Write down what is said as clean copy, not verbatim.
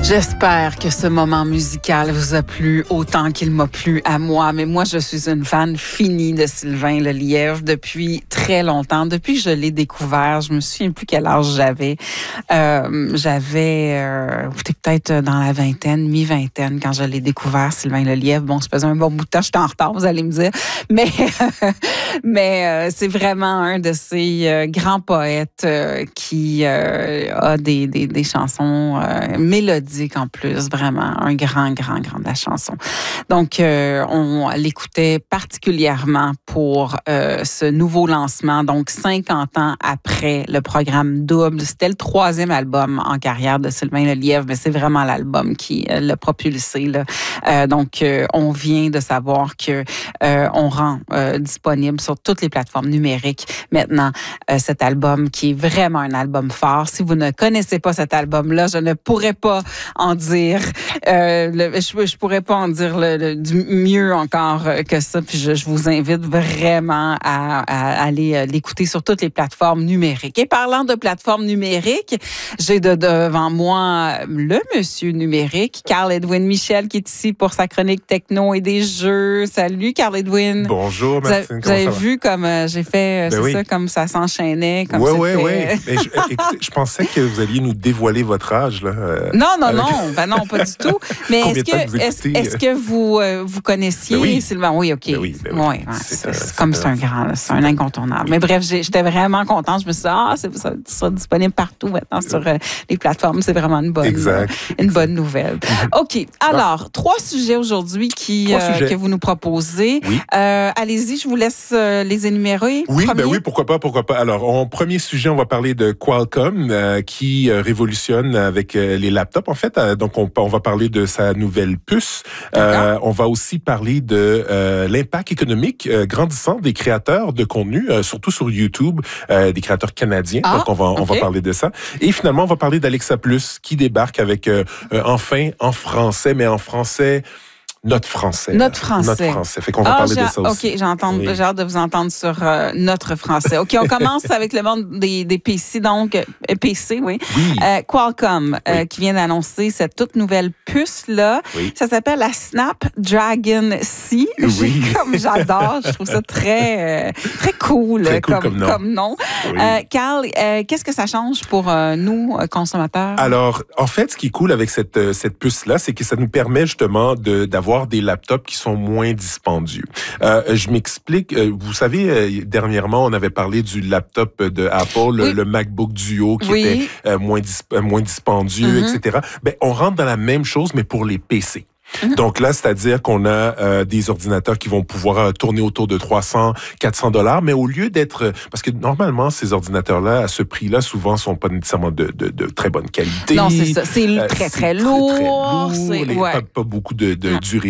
J'espère que ce moment musical vous a plu autant qu'il m'a plu à moi. Mais moi, je suis une fan finie de Sylvain Lelièvre depuis très longtemps. Depuis que je l'ai découvert, je me souviens plus quel âge j'avais. J'avais peut-être dans la vingtaine, mi-vingtaine, quand je l'ai découvert, Sylvain Lelièvre. Bon, ça faisait un bon bout de temps, j'étais en retard, vous allez me dire. Mais c'est vraiment un de ces grands poètes qui a des chansons mélodiques en plus, vraiment un grand de la chanson. Donc, on l'écoutait particulièrement pour ce nouveau lancement, donc 50 ans après le programme Double. C'était le 3e album en carrière de Sylvain Lelièvre, mais c'est vraiment l'album qui l'a propulsé, là. Donc, on vient de savoir que on rend disponible sur toutes les plateformes numériques maintenant cet album qui est vraiment un album fort. Si vous ne connaissez pas cet album-là, je ne pourrais pas en dire, je pourrais pas en dire du mieux encore que ça. Puis je vous invite vraiment à aller l'écouter sur toutes les plateformes numériques. Et parlant de plateformes numériques, j'ai devant moi le monsieur numérique, Carl-Edwin Michel, qui est ici pour sa chronique techno et des jeux. Salut, Carl-Edwin. Bonjour, Martine. Vous avez vu comme j'ai fait, c'est ça, comme ça s'enchaînait. Oui. Écoutez, je pensais que vous alliez nous dévoiler votre âge, là. Non, non, pas du tout. Mais est-ce que vous connaissiez Sylvain? Oui, OK. C'est comme c'est un grand, c'est un incontournable. Mais bref, j'étais vraiment contente. Je me suis dit, ça sera disponible partout maintenant sur les plateformes. C'est vraiment une bonne nouvelle. OK. Alors, 3 sujets aujourd'hui que vous nous proposez. Oui. Allez-y, je vous laisse les énumérer. Oui, pourquoi pas. Alors, en premier sujet, on va parler de Qualcomm qui révolutionne avec les laptops. En fait, donc on va parler de sa nouvelle puce. On va aussi parler de l'impact économique grandissant des créateurs de contenu, surtout sur YouTube, des créateurs canadiens. Donc on va parler de ça. Et finalement, on va parler d'Alexa Plus qui débarque avec enfin en français, mais en français. Notre français. Fait qu'on va parler de ça aussi. OK, j'ai hâte de vous entendre sur notre français. OK, on commence avec le monde des PC, donc PC, oui. Qualcomm, qui vient d'annoncer cette toute nouvelle puce-là. Oui. Ça s'appelle la Snapdragon C. Oui. J'adore, je trouve ça très cool, comme nom. Oui. Carl, qu'est-ce que ça change pour nous, consommateurs? Alors, en fait, ce qui est cool avec cette puce-là, c'est que ça nous permet justement d'avoir des laptops qui sont moins dispendieux. Je m'explique. Vous savez, dernièrement, on avait parlé du laptop de Apple, le MacBook Duo, qui était moins dispendieux, etc. Ben, on rentre dans la même chose, mais pour les PC. Donc là, c'est-à-dire qu'on a des ordinateurs qui vont pouvoir tourner autour de 300-400 $, mais au lieu d'être... Parce que normalement, ces ordinateurs-là, à ce prix-là, souvent, sont pas nécessairement de très bonne qualité. Non, c'est ça. C'est très lourd. Pas beaucoup de durée